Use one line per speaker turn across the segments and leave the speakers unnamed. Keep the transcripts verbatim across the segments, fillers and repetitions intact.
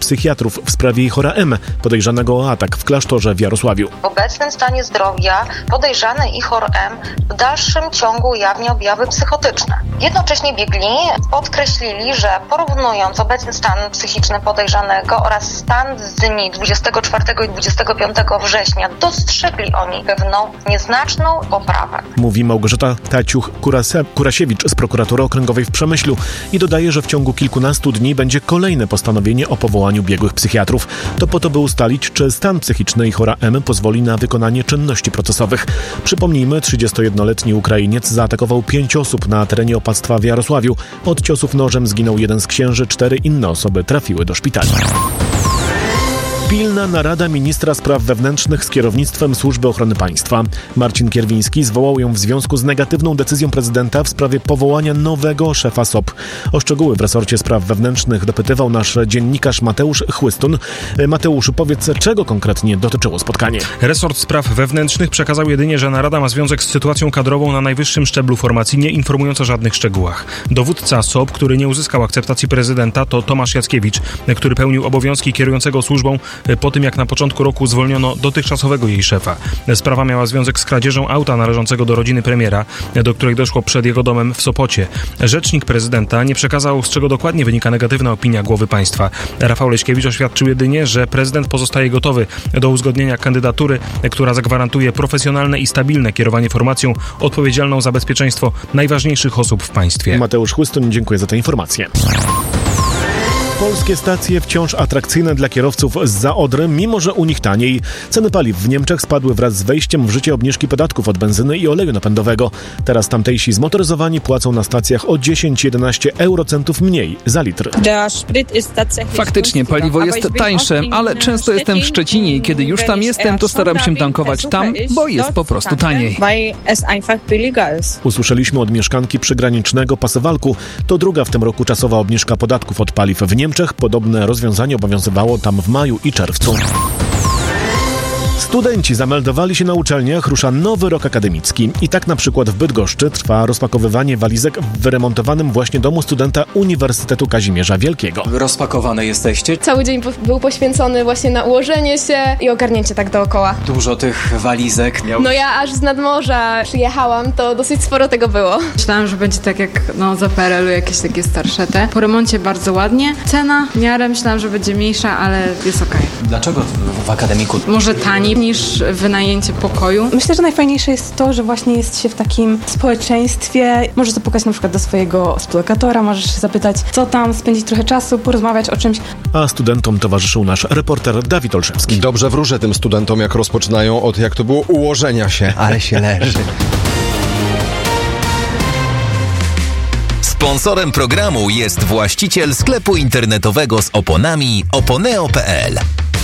psychiatrów w sprawie Ihora M., podejrzanego o atak w klasztorze w Jarosławiu.
W obecnym stanie zdrowia podejrzany Ihor M. w dalszym ciągu ujawnia objawy psychotyczne. Jednocześnie biegli podkreślili, że porównując obecny stan psychiczny podejrzanego oraz stan z dni dwudziestego czwartego i dwudziestego piątego września, dostrzegli oni pewną nieznaczną poprawę.
Mówi Małgorzata Taciuch-Kurasiewicz z prokuratury okręgowej w Przemyślu i dodaje, że w ciągu kilkunastu dni będzie kolejne postanowienie o powołaniu biegłych psychiatrów. To po to, by ustalić, czy stan psychiczny Ihora M. pozwoli na wykonanie czynności procesowych. Przypomnijmy, trzydziestojednoletni Ukrainiec zaatakował pięć osób na terenie opactwa w Jarosławiu. Od ciosów nożem zginął jeden z księży, cztery inne osoby trafiły do szpitala. Pilna narada ministra spraw wewnętrznych z kierownictwem Służby Ochrony Państwa. Marcin Kierwiński zwołał ją w związku z negatywną decyzją prezydenta w sprawie powołania nowego szefa S O P. O szczegóły w resorcie spraw wewnętrznych dopytywał nasz dziennikarz Mateusz Chłystun. Mateuszu, powiedz, czego konkretnie dotyczyło spotkanie?
Resort spraw wewnętrznych przekazał jedynie, że narada ma związek z sytuacją kadrową na najwyższym szczeblu formacji, nie informując o żadnych szczegółach. Dowódca S O P, który nie uzyskał akceptacji prezydenta, to Tomasz Jackiewicz, który pełnił obowiązki kierującego służbą po tym, jak na początku roku zwolniono dotychczasowego jej szefa. Sprawa miała związek z kradzieżą auta należącego do rodziny premiera, do której doszło przed jego domem w Sopocie. Rzecznik prezydenta nie przekazał, z czego dokładnie wynika negatywna opinia głowy państwa. Rafał Leśkiewicz oświadczył jedynie, że prezydent pozostaje gotowy do uzgodnienia kandydatury, która zagwarantuje profesjonalne i stabilne kierowanie formacją odpowiedzialną za bezpieczeństwo najważniejszych osób w państwie.
Mateusz Chłystun, dziękuję za tę informację. Polskie stacje wciąż atrakcyjne dla kierowców zza Odry, mimo że u nich taniej. Ceny paliw w Niemczech spadły wraz z wejściem w życie obniżki podatków od benzyny i oleju napędowego. Teraz tamtejsi zmotoryzowani płacą na stacjach o dziesięć do jedenastu eurocentów mniej za litr.
Faktycznie paliwo jest tańsze, ale często jestem w Szczecinie i kiedy już tam jestem, to staram się tankować tam, bo jest po prostu taniej.
Usłyszeliśmy od mieszkanki przygranicznego Pasewalku. To druga w tym roku czasowa obniżka podatków od paliw w Niemczech. Niemczech podobne rozwiązanie obowiązywało tam w maju i czerwcu. Studenci zameldowali się na uczelniach, rusza nowy rok akademicki. I tak na przykład w Bydgoszczy trwa rozpakowywanie walizek w wyremontowanym właśnie domu studenta Uniwersytetu Kazimierza Wielkiego.
Rozpakowane jesteście?
Cały dzień był poświęcony właśnie na ułożenie się i ogarnięcie tak dookoła.
Dużo tych walizek.
No ja aż z nadmorza przyjechałam, to dosyć sporo tego było.
Myślałam, że będzie tak jak no, za P R L u jakieś takie starsze te. Po remoncie bardzo ładnie. Cena w miarę myślałam, że będzie mniejsza, ale jest okej.
Dlaczego w, w akademiku?
Może taniej niż wynajęcie pokoju.
Myślę, że najfajniejsze jest to, że właśnie jest się w takim społeczeństwie. Możesz zapukać na przykład do swojego współlokatora, możesz się zapytać, co tam, spędzić trochę czasu, porozmawiać o czymś.
A studentom towarzyszył nasz reporter Dawid Olszewski.
Dobrze wróżę tym studentom, jak rozpoczynają od, jak to było, ułożenia się. Ale się leży.
Sponsorem programu jest właściciel sklepu internetowego z oponami oponeo kropka p l.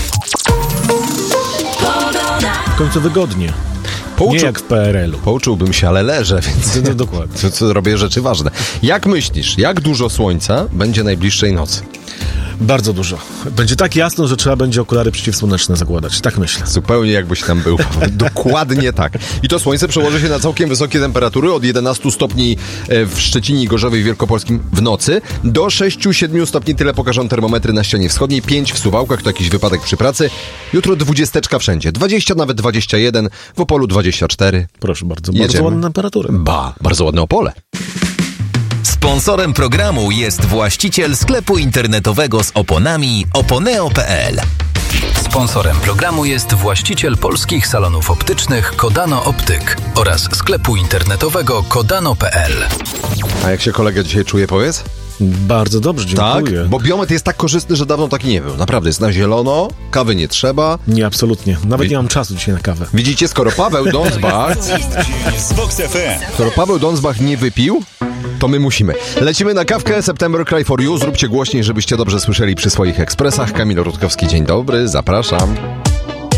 W końcu wygodnie.
Pouczył,
nie jak w P R L u.
Pouczyłbym się, ale leżę, więc
no, dokładnie.
Co, co robię rzeczy ważne. Jak myślisz, jak dużo słońca będzie najbliższej nocy?
Bardzo dużo. Będzie tak jasno, że trzeba będzie okulary przeciwsłoneczne zakładać. Tak myślę.
Zupełnie jakbyś tam był. Dokładnie tak. I to słońce przełoży się na całkiem wysokie temperatury od jedenastu stopni w Szczecinie i Gorzowie Wielkopolskim w nocy do sześciu do siedmiu stopni. Tyle pokażą termometry na ścianie wschodniej. pięć w Suwałkach, to jakiś wypadek przy pracy. Jutro dwudziesteczka wszędzie. dwadzieścia, nawet dwadzieścia jeden. W Opolu dwadzieścia cztery.
Proszę bardzo.
Jedziemy.
Bardzo ładne temperatury.
Ba, bardzo ładne Opole.
Sponsorem programu jest właściciel sklepu internetowego z oponami oponeo kropka p l. Sponsorem programu jest właściciel polskich salonów optycznych Kodano Optyk oraz sklepu internetowego kodano kropka p l.
A jak się kolega dzisiaj czuje, powiedz?
Bardzo dobrze, dziękuję.
Tak, bo biometr jest tak korzystny, że dawno taki nie był. Naprawdę, jest na zielono, kawy nie trzeba.
Nie, absolutnie. Nawet nie mam czasu dzisiaj na kawę.
Widzicie, skoro Paweł Donsbach... skoro Paweł Donsbach nie wypił, to my musimy. Lecimy na kawkę September Cry for You. Zróbcie głośniej, żebyście dobrze słyszeli przy swoich ekspresach. Kamil Rutkowski, dzień dobry, zapraszam.